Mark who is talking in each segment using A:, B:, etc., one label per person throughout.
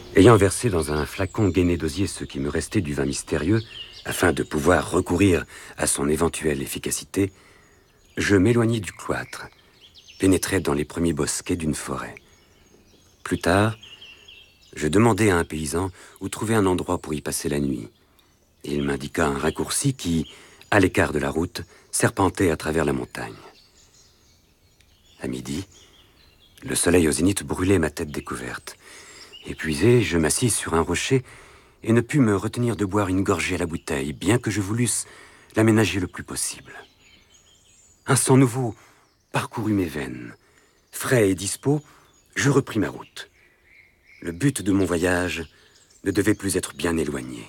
A: Ayant versé dans un flacon gainé d'osier ce qui me restait du vin mystérieux, afin de pouvoir recourir à son éventuelle efficacité, je m'éloignai du cloître, pénétrai dans les premiers bosquets d'une forêt. Plus tard, je demandai à un paysan où trouver un endroit pour y passer la nuit. Il m'indiqua un raccourci qui, à l'écart de la route, serpentait à travers la montagne. À midi, le soleil au zénith brûlait ma tête découverte. Épuisé, je m'assis sur un rocher et ne pus me retenir de boire une gorgée à la bouteille, bien que je voulusse l'aménager le plus possible. Un sang nouveau parcourut mes veines. Frais et dispos, je repris ma route. Le but de mon voyage ne devait plus être bien éloigné.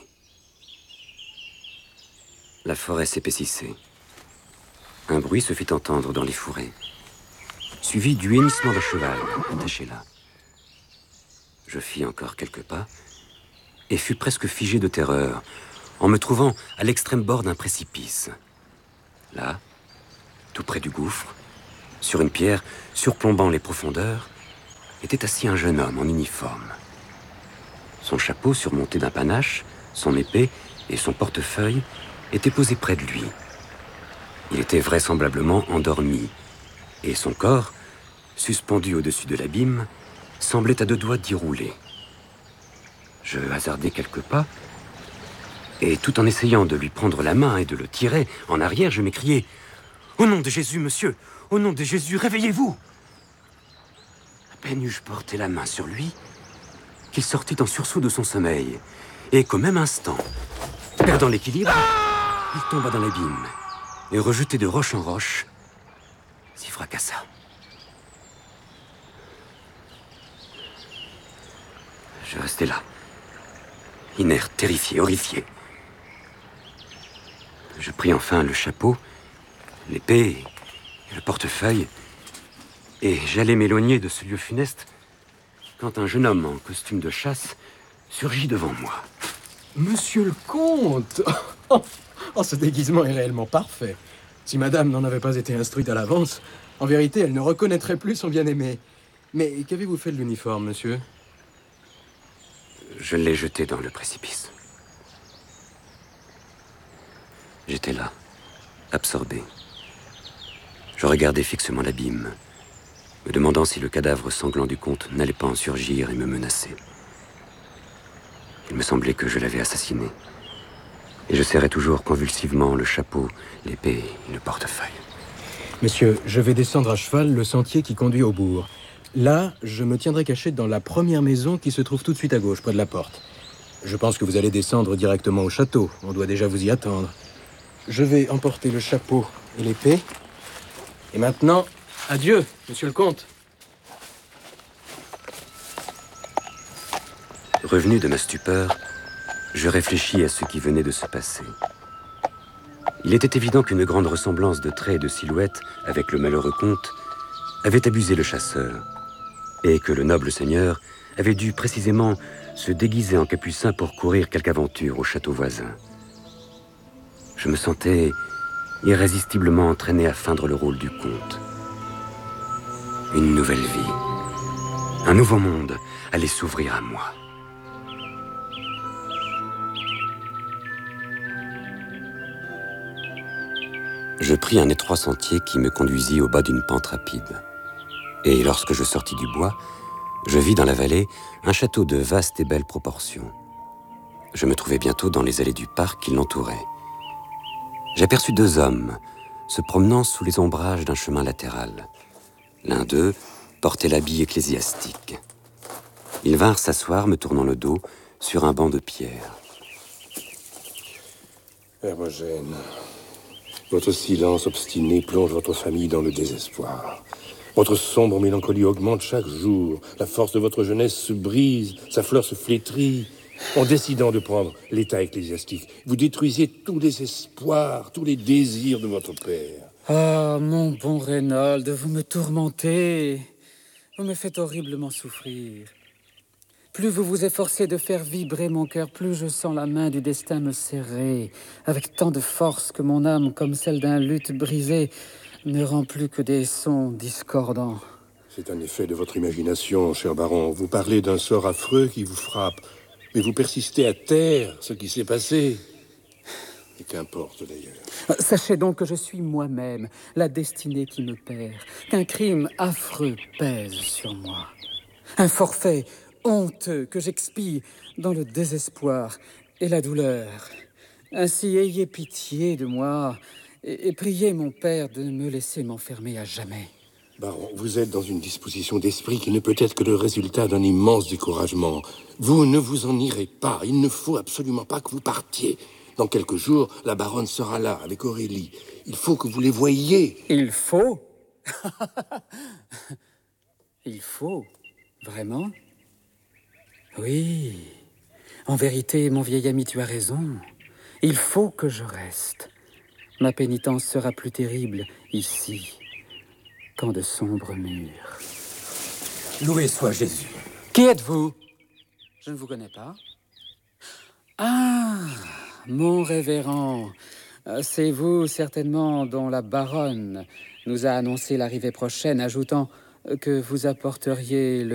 A: La forêt s'épaississait. Un bruit se fit entendre dans les fourrés, suivi du hennissement d'un cheval attaché là. Je fis encore quelques pas et fus presque figé de terreur en me trouvant à l'extrême bord d'un précipice. Là, tout près du gouffre, sur une pierre surplombant les profondeurs, était assis un jeune homme en uniforme. Son chapeau surmonté d'un panache, son épée et son portefeuille étaient posés près de lui. Il était vraisemblablement endormi, et son corps, suspendu au-dessus de l'abîme, semblait à deux doigts d'y rouler. Je hasardai quelques pas, et tout en essayant de lui prendre la main et de le tirer en arrière, je m'écriai « Au nom de Jésus, monsieur! Au nom de Jésus, réveillez-vous » À peine eus-je porté la main sur lui, qu'il sortit en sursaut de son sommeil, et qu'au même instant, perdant l'équilibre, il tomba dans l'abîme, et rejeté de roche en roche, s'y fracassa. Je restai là, inerte, terrifié, horrifié. Je pris enfin le chapeau, l'épée et le portefeuille, et j'allais m'éloigner de ce lieu funeste quand un jeune homme en costume de chasse surgit devant moi.
B: Monsieur le comte! Oh, ce déguisement est réellement parfait. Si madame n'en avait pas été instruite à l'avance, en vérité, elle ne reconnaîtrait plus son bien-aimé. Mais qu'avez-vous fait de l'uniforme, monsieur?
A: Je l'ai jeté dans le précipice. J'étais là, absorbé. Je regardais fixement l'abîme, me demandant si le cadavre sanglant du comte n'allait pas en surgir et me menacer. Il me semblait que je l'avais assassiné, et je serrais toujours convulsivement le chapeau, l'épée et le portefeuille.
B: Monsieur, je vais descendre à cheval le sentier qui conduit au bourg. Là, je me tiendrai caché dans la première maison qui se trouve tout de suite à gauche, près de la porte. Je pense que vous allez descendre directement au château. On doit déjà vous y attendre. Je vais emporter le chapeau et l'épée. Et maintenant, adieu, monsieur le comte.
A: Revenu de ma stupeur, je réfléchis à ce qui venait de se passer. Il était évident qu'une grande ressemblance de traits et de silhouettes avec le malheureux comte avait abusé le chasseur, et que le noble seigneur avait dû précisément se déguiser en capucin pour courir quelque aventure au château voisin. Je me sentais irrésistiblement entraîné à feindre le rôle du comte. Une nouvelle vie, un nouveau monde allait s'ouvrir à moi. Je pris un étroit sentier qui me conduisit au bas d'une pente rapide. Et lorsque je sortis du bois, je vis dans la vallée un château de vastes et belles proportions. Je me trouvai bientôt dans les allées du parc qui l'entouraient. J'aperçus deux hommes se promenant sous les ombrages d'un chemin latéral. L'un d'eux portait l'habit ecclésiastique. Ils vinrent s'asseoir, me tournant le dos, sur un banc de pierre.
C: Hermogène, votre silence obstiné plonge votre famille dans le désespoir. Votre sombre mélancolie augmente chaque jour. La force de votre jeunesse se brise, sa fleur se flétrit. En décidant de prendre l'état ecclésiastique, vous détruisez tous les espoirs, tous les désirs de votre père.
D: Ah, mon bon Reynald, vous me tourmentez. Vous me faites horriblement souffrir. Plus vous vous efforcez de faire vibrer mon cœur, plus je sens la main du destin me serrer, avec tant de force que mon âme, comme celle d'un luth brisé, ne rend plus que des sons discordants.
C: C'est un effet de votre imagination, cher baron. Vous parlez d'un sort affreux qui vous frappe, mais vous persistez à taire ce qui s'est passé. Et qu'importe, d'ailleurs.
D: Sachez donc que je suis moi-même la destinée qui me perd, qu'un crime affreux pèse sur moi. Un forfait honteux que j'expie dans le désespoir et la douleur. Ainsi, ayez pitié de moi et priez mon père de ne me laisser m'enfermer à jamais.
C: Baron, vous êtes dans une disposition d'esprit qui ne peut être que le résultat d'un immense découragement. Vous ne vous en irez pas. Il ne faut absolument pas que vous partiez. Dans quelques jours, la baronne sera là, avec Aurélie. Il faut que vous les voyiez.
D: Il faut? Il faut? Vraiment? Oui. En vérité, mon vieil ami, tu as raison. Il faut que je reste. Ma pénitence sera plus terrible ici qu'en de sombres murs.
B: Loué soit Jésus.
D: Qui êtes-vous? Je ne vous connais pas. Ah, mon révérend, c'est vous certainement dont la baronne nous a annoncé l'arrivée prochaine, ajoutant que vous apporteriez le